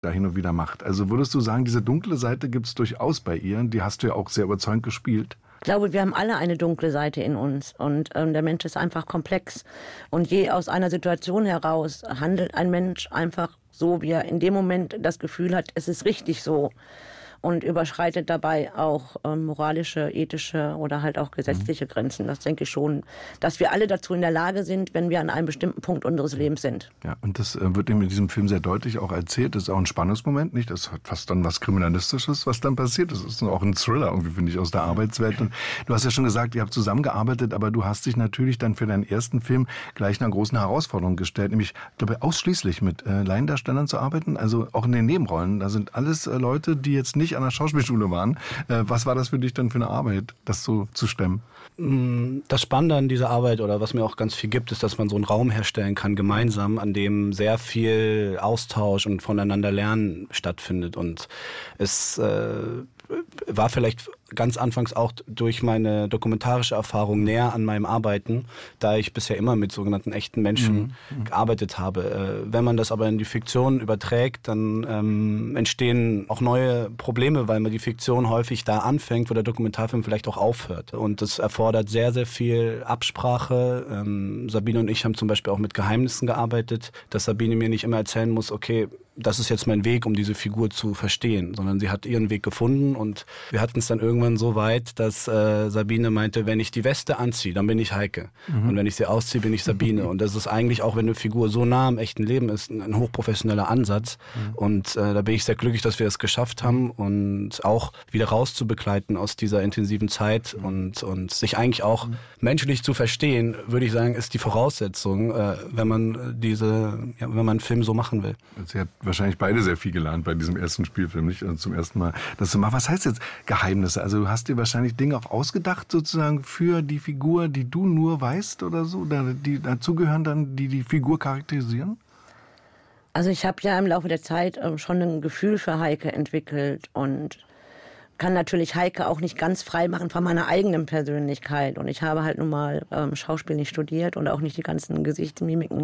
da hin und wieder macht. Also würdest du sagen, diese dunkle Seite gibt es durchaus bei ihr, die hast du ja auch sehr überzeugend gespielt. Ich glaube, wir haben alle eine dunkle Seite in uns und der Mensch ist einfach komplex. Und je aus einer Situation heraus handelt ein Mensch einfach so, wie er in dem Moment das Gefühl hat, es ist richtig so. Und überschreitet dabei auch moralische, ethische oder halt auch gesetzliche Grenzen. Das denke ich schon, dass wir alle dazu in der Lage sind, wenn wir an einem bestimmten Punkt unseres Lebens sind. Ja, und das wird eben in diesem Film sehr deutlich auch erzählt. Das ist auch ein Spannungsmoment, nicht? Das hat fast dann was Kriminalistisches, was dann passiert. Das ist auch ein Thriller irgendwie, finde ich, aus der Arbeitswelt. Und du hast ja schon gesagt, ihr habt zusammengearbeitet, aber du hast dich natürlich dann für deinen ersten Film gleich einer großen Herausforderung gestellt, nämlich, ich glaube, ausschließlich mit Laiendarstellern zu arbeiten, also auch in den Nebenrollen. Da sind alles Leute, die jetzt nicht an der Schauspielschule waren. Was war das für dich dann für eine Arbeit, das so zu stemmen? Das Spannende an dieser Arbeit oder was mir auch ganz viel gibt, ist, dass man so einen Raum herstellen kann, gemeinsam, an dem sehr viel Austausch und voneinander Lernen stattfindet. Und es war vielleicht ganz anfangs auch durch meine dokumentarische Erfahrung näher an meinem Arbeiten, da ich bisher immer mit sogenannten echten Menschen gearbeitet habe. Wenn man das aber in die Fiktion überträgt, dann entstehen auch neue Probleme, weil man die Fiktion häufig da anfängt, wo der Dokumentarfilm vielleicht auch aufhört. Und das erfordert sehr, sehr viel Absprache. Sabine und ich haben zum Beispiel auch mit Geheimnissen gearbeitet, dass Sabine mir nicht immer erzählen muss, okay, das ist jetzt mein Weg, um diese Figur zu verstehen, sondern sie hat ihren Weg gefunden und wir hatten es dann irgendwann so weit, dass Sabine meinte, wenn ich die Weste anziehe, dann bin ich Heike und wenn ich sie ausziehe, bin ich Sabine und das ist eigentlich auch, wenn eine Figur so nah am echten Leben ist, ein hochprofessioneller Ansatz und da bin ich sehr glücklich, dass wir es geschafft haben und auch wieder rauszubegleiten aus dieser intensiven Zeit und sich eigentlich auch menschlich zu verstehen, würde ich sagen, ist die Voraussetzung, wenn man wenn man einen Film so machen will. Sie hat wahrscheinlich beide sehr viel gelernt bei diesem ersten Spielfilm, nicht? Also zum ersten Mal das zu machen. Was heißt jetzt Geheimnisse? Also du hast dir wahrscheinlich Dinge auch ausgedacht sozusagen für die Figur, die du nur weißt oder so, oder die dazugehören dann, die Figur charakterisieren? Also ich habe ja im Laufe der Zeit schon ein Gefühl für Heike entwickelt und kann natürlich Heike auch nicht ganz frei machen von meiner eigenen Persönlichkeit. Und ich habe halt nun mal Schauspiel nicht studiert und auch nicht die ganzen Gesichtsmimiken.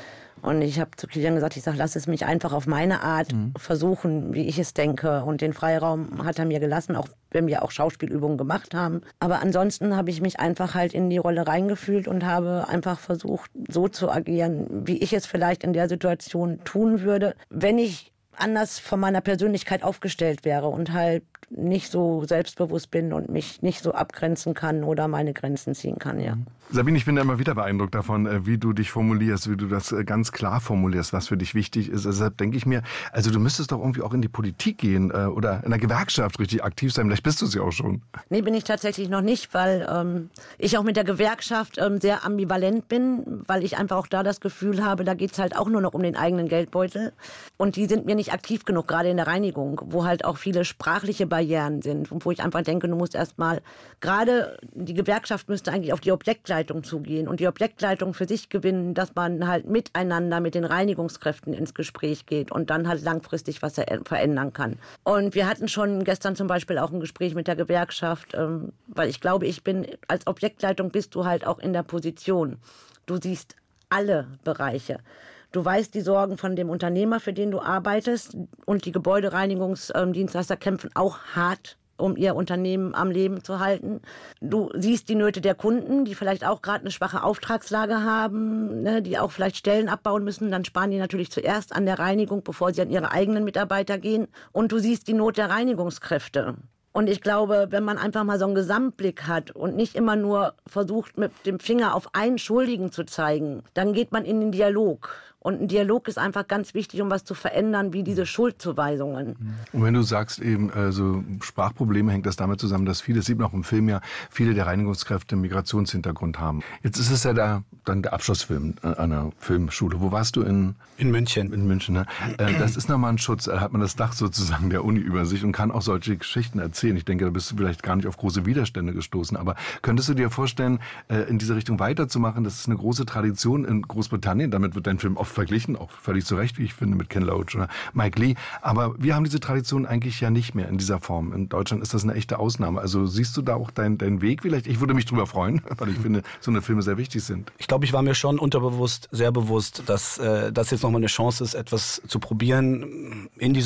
Und ich habe zu Kilian gesagt, ich sage, lass es mich einfach auf meine Art versuchen, wie ich es denke. Und den Freiraum hat er mir gelassen, auch wenn wir auch Schauspielübungen gemacht haben. Aber ansonsten habe ich mich einfach halt in die Rolle reingefühlt und habe einfach versucht, so zu agieren, wie ich es vielleicht in der Situation tun würde, wenn ich anders von meiner Persönlichkeit aufgestellt wäre und halt nicht so selbstbewusst bin und mich nicht so abgrenzen kann oder meine Grenzen ziehen kann, ja. Sabine, ich bin da immer wieder beeindruckt davon, wie du dich formulierst, wie du das ganz klar formulierst, was für dich wichtig ist. Deshalb denke ich mir, also du müsstest doch irgendwie auch in die Politik gehen oder in der Gewerkschaft richtig aktiv sein. Vielleicht bist du es ja auch schon. Nee, bin ich tatsächlich noch nicht, weil ich auch mit der Gewerkschaft sehr ambivalent bin, weil ich einfach auch da das Gefühl habe, da geht's halt auch nur noch um den eigenen Geldbeutel. Und die sind mir nicht aktiv genug, gerade in der Reinigung, wo halt auch viele sprachliche Barrieren sind und wo ich einfach denke, du musst erstmal, gerade die Gewerkschaft müsste eigentlich auf die Objektleitung zugehen und die Objektleitung für sich gewinnen, dass man halt miteinander mit den Reinigungskräften ins Gespräch geht und dann halt langfristig was verändern kann. Und wir hatten schon gestern zum Beispiel auch ein Gespräch mit der Gewerkschaft, weil ich glaube, als Objektleitung bist du halt auch in der Position. Du siehst alle Bereiche. Du weißt die Sorgen von dem Unternehmer, für den du arbeitest, und die Gebäudereinigungsdienstleister kämpfen auch hart, um ihr Unternehmen am Leben zu halten. Du siehst die Nöte der Kunden, die vielleicht auch gerade eine schwache Auftragslage haben, ne, die auch vielleicht Stellen abbauen müssen. Dann sparen die natürlich zuerst an der Reinigung, bevor sie an ihre eigenen Mitarbeiter gehen. Und du siehst die Not der Reinigungskräfte. Und ich glaube, wenn man einfach mal so einen Gesamtblick hat und nicht immer nur versucht, mit dem Finger auf einen Schuldigen zu zeigen, dann geht man in den Dialog. Und ein Dialog ist einfach ganz wichtig, um was zu verändern, wie diese Schuldzuweisungen. Und wenn du sagst, eben so Sprachprobleme, hängt das damit zusammen, dass das sieht man auch im Film ja, viele der Reinigungskräfte einen Migrationshintergrund haben. Jetzt ist es ja dann der Abschlussfilm an der Filmschule. Wo warst du? In München. In München, ne? Das ist nochmal ein Schutz. Da hat man das Dach sozusagen der Uni über sich und kann auch solche Geschichten erzählen. Ich denke, da bist du vielleicht gar nicht auf große Widerstände gestoßen. Aber könntest du dir vorstellen, in diese Richtung weiterzumachen? Das ist eine große Tradition in Großbritannien. Damit wird dein Film oft verglichen, auch völlig zu Recht, wie ich finde, mit Ken Loach oder Mike Leigh. Aber wir haben diese Tradition eigentlich ja nicht mehr in dieser Form. In Deutschland ist das eine echte Ausnahme. Also siehst du da auch deinen Weg vielleicht? Ich würde mich drüber freuen, weil ich finde, so eine Filme sehr wichtig sind. Ich glaube, ich war mir schon unterbewusst sehr bewusst, dass das jetzt nochmal eine Chance ist, etwas zu probieren in diesem